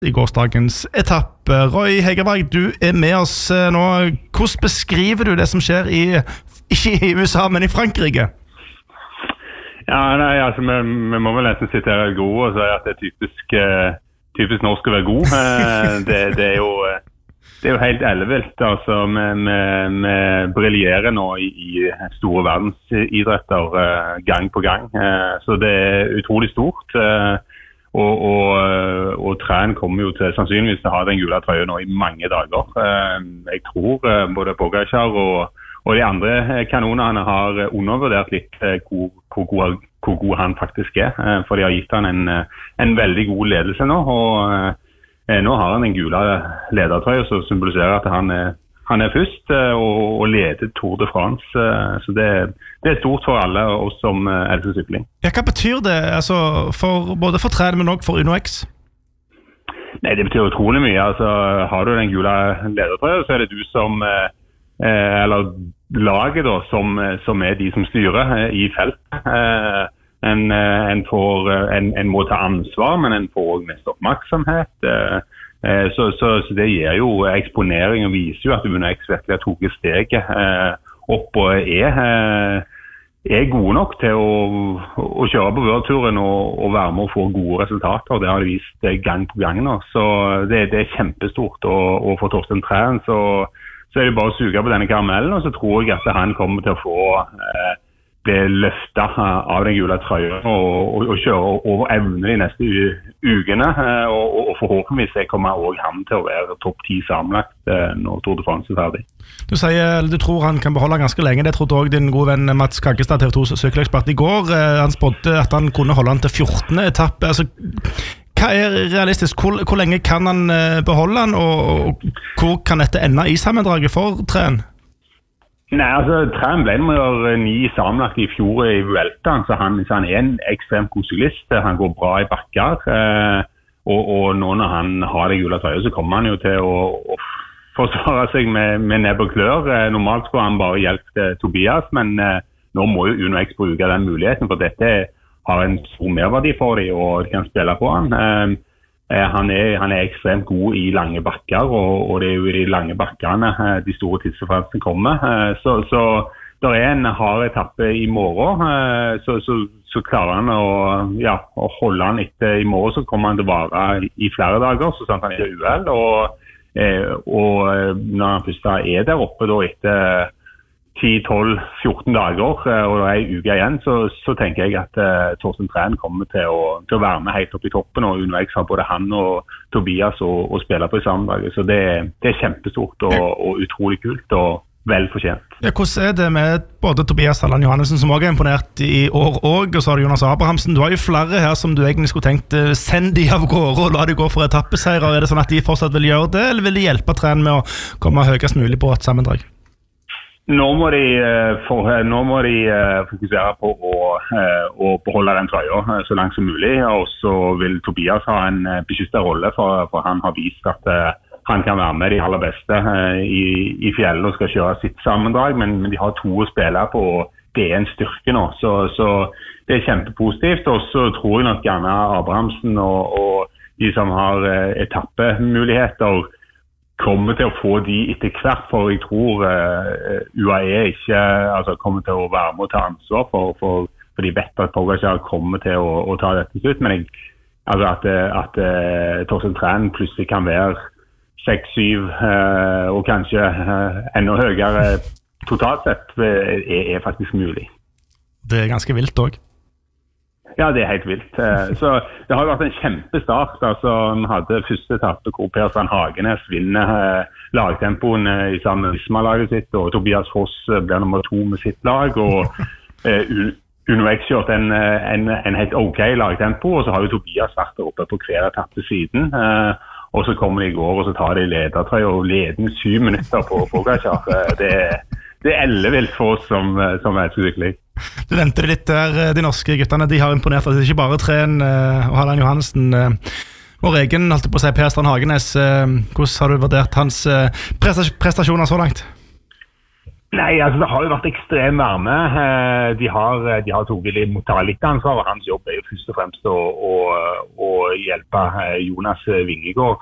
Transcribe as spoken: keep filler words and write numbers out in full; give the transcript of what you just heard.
I gårsdagens etappe. Roy Hegerberg, du er med oss nå. Hvordan beskriver du det som skjer i, ikke i U S A, men i Frankrike? Ja, nei, altså, vi, vi må vel nesten sitte her gode og si at det er typisk, typisk norsk å være god. Det, det er jo... Det er jo helt ellevilt, altså, vi, vi, vi briljerer nå i, i store verdensidretter uh, gang på gang, uh, så det er utrolig stort, uh, og, og, og Træn kommer jo til sannsynligvis til å ha den gule trøya nå i mange dager. Uh, jeg tror uh, både Pogačar og, og de andre kanonene har undervurdert litt uh, hvor, hvor, god, hvor god han faktisk er, uh, for de har gitt han en, en veldig god ledelse nå, og uh, nå har han en gule ledertrøye som symboliserer at han er, han er først og, og leder Tour de France. Så det, det er stort for alle oss som elsker sykling. Ja, hva betyr det altså, for, både for Træn, men også for UnoX? Nei, det betyr utrolig mye. Altså, har du den gule ledertrøya, så er det du som, eller laget da, som, som er de som styrer i felt. En, en, får, en, en må ta ansvar, men en får mest oppmerksomhet. Så, så, så det gir jo eksponering og viser jo at UnoX virkelig har tatt steget opp og er, er gode nok til å, å kjøre på World-turen og, og være med og få gode resultater. Det har de vist gang på gang nå. Så det, det er kjempestort. Og, og for Torstein Træn så, så er det bare å suge på denne karamellen, og så tror jeg at han kommer til å få... Eh, ble løftet av den gule trøya og, og, og kjøre over evne de neste ukene, og, og forhåpentligvis kommer også han til å være topp ti sammenlagt når Tour de France er ferdig. Du sier du tror han kan beholde ganske lenge. Det trodde også din gode venn Mats Kaggestad, T V to sykkelekspert, i går. Han spådde at han kunne holde han til fjortende etappe. Altså, hva er realistisk? Hvor, hvor lenge kan han beholde han, og, og hvor kan dette ende i sammendraget for Træn? Nei, altså, Træn ble nummer ni sammenlagt i fjor i Vuelta, så han, så han er en ekstremt god syklist. Han går bra i bakker, eh, og, og nå når han har det gule trøya, så kommer han jo til å, å forsvare seg med, med nebb og klør. Eh, normalt skulle han bare hjelpe Tobias, men eh, nå må jo UnoX bruke den muligheten, for dette har en stor merverdi for dem, og de kan spille på han. Eh, Han er, han er ekstremt god i lange bakker, og, og det er jo i de lange bakkene de store tidsforfrelsene kommer. Så, så det er en hard etappe i morgen, så, så, så klarer han å, ja, å holde han etter i morgen, så kommer han til å vare i flere dager, så sant han er uheld. Og, og når han først er der oppe da, etter ti, tolv, fjorten dager, og det er en uke igjen, så, så tenker jeg at uh, Torstein Træn kommer til å, til å være med helt opp i toppen, og UnoX har både han og Tobias og, og spiller på i sammendraget, så det, det er kjempestort og, og utrolig kult og vel fortjent. Ja, hvordan er det med både Tobias Halland Johannessen, som også er imponert i år, og, og så har du Jonas Abrahamsen. Du har jo flere her som du egentlig skulle tenkt uh, send de av gårde og la de gå for etappeseirer. Er det sånn at de fortsatt vil gjøre det, eller vil de hjelpe Træn med å komme høyest mulig på et sammendrag? Nå må de, for, nå må de fokusere på å, å beholde den trøya så langt som mulig, og så vil Tobias ha en beskyttet rolle, for, for han har vist at han kan være med de aller beste i, i fjellet og skal kjøre sitt sammendrag, men, men de har to å spille på, og det er en styrke nå, så, så det er kjempepositivt. Og så tror jeg nok gjerne Abrahamsen og, og de som har etappemuligheter kommer til å få de etter hvert, for jeg tror uh, U A E ikke altså, kommer til å være med å ta ansvar for, for, for de vet at Pogačar kommer til å, å ta dette slutt, men jeg, altså at, at uh, Torstein Træn plutselig kan være seks syv uh, og kanskje uh, enda høyere totalt sett er, er faktisk mulig. Det er ganske vilt også. Ja, det er helt vilt. Så det har vært en kjempestart. Altså, vi hadde første etappe hvor Per Strand Hagenes vinner lagtempoen i sammen med Visma-laget sitt, og Tobias Foss blir nummer to med sitt lag, og uh, UnoX kjørte en, en, en helt ok lagtempo, og så har jo Tobias vært der oppe på hver etappe siden. Uh, og så kommer de i går, og så tar de ledertrøya og leder med syv minutter på Pogačar. Det er Det er ellevilt for oss som, som er sykling. Du nevnte det litt der, de norske guttene, de har imponert at det ikke bare Træn og Halland Johannessen. Vår egen, holdt jeg på å si, Per Strand Hagenes, hvordan har du vurdert hans prestasjoner så langt? Nei, altså det har jo vært ekstrem varme. De har, de har tatt litt, litt ansvar, og hans jobb er jo først og fremst å, å, å hjelpe Jonas Vingegård